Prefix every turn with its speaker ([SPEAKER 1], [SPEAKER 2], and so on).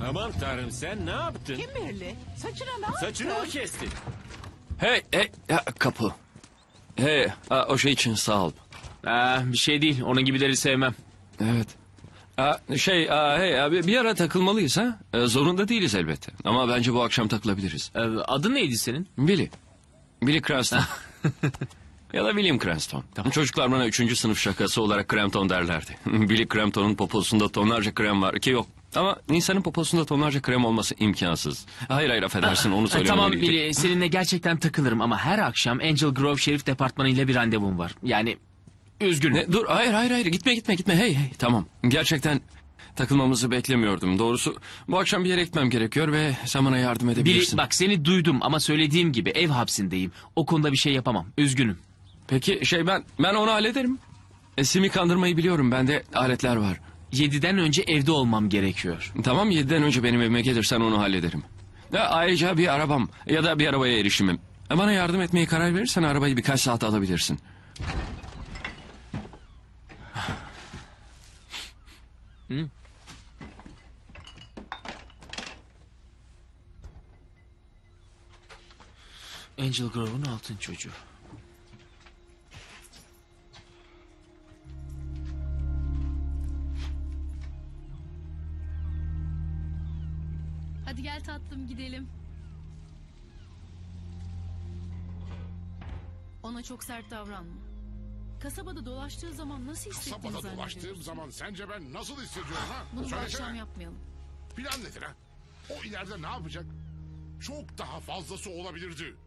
[SPEAKER 1] Aman tanrım, sen ne yaptın?
[SPEAKER 2] Kimberly, saçına ne yaptın?
[SPEAKER 1] Saçını mı kestin?
[SPEAKER 3] Hey, ya, kapı. Hey, o şey için sağ ol.
[SPEAKER 4] Bir şey değil. Onun gibileri sevmem.
[SPEAKER 3] Evet. Bir ara takılmalıyız ha? Zorunda değiliz elbette. Ama bence bu akşam takılabiliriz.
[SPEAKER 4] Adın neydi senin?
[SPEAKER 3] Billy. Billy Cranston. Ya da William Cranston. Çocuklar bana 3. sınıf şakası olarak Crampton derlerdi. Billy Crampton'un poposunda tonlarca krem var ki yok. Ama insanın poposunda tonlarca krem olması imkansız. Hayır affedersin, onu
[SPEAKER 4] Tamam
[SPEAKER 3] söylememeliydik.
[SPEAKER 4] Billy, seninle gerçekten takılırım ama her akşam Angel Grove Şerif Departmanı ile bir randevum var. Yani üzgünüm.
[SPEAKER 3] Dur, hayır, gitme. Hey, tamam. Gerçekten takılmamızı beklemiyordum. Doğrusu bu akşam bir yere gitmem gerekiyor ve sen bana yardım
[SPEAKER 4] Billy,
[SPEAKER 3] edebilirsin.
[SPEAKER 4] bak seni duydum ama söylediğim gibi ev hapsindeyim. O konuda bir şey yapamam. Üzgünüm.
[SPEAKER 3] Peki ben onu hallederim. Simi kandırmayı biliyorum, bende aletler var.
[SPEAKER 4] 7'den önce evde olmam gerekiyor.
[SPEAKER 3] Tamam, 7'den önce benim evime gelirsen onu hallederim. Ayrıca bir arabam ya da bir arabaya erişimim. Bana yardım etmeye karar verirsen arabayı birkaç saat alabilirsin.
[SPEAKER 4] Angel Grove'un altın çocuğu.
[SPEAKER 5] Hadi gel tatlım gidelim. Ona çok sert davranma. Kasabada dolaştığı zaman nasıl hissettiğini
[SPEAKER 6] Kasabada
[SPEAKER 5] zannediyorsun?
[SPEAKER 6] dolaştığım zaman sence ben nasıl hissediyorum ha?
[SPEAKER 5] Bunu bu
[SPEAKER 6] Söylesene.
[SPEAKER 5] akşam yapmayalım.
[SPEAKER 6] Plan nedir ha? O ileride ne yapacak? Çok daha fazlası olabilirdi.